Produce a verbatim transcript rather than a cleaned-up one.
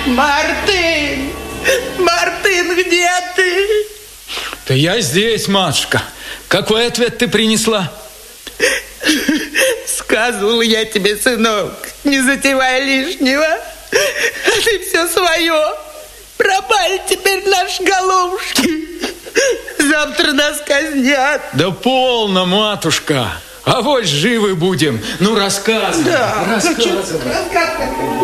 Мартын! Мартын, где ты? Да я здесь, матушка. Какой ответ ты принесла? Сказывал я тебе, сынок, не затевай лишнего. А ты все свое. Пропали теперь наши головушки. Завтра нас казнят. Да полно, матушка. А вот живы будем. Ну, рассказывай. Да, рассказывай. рассказывай.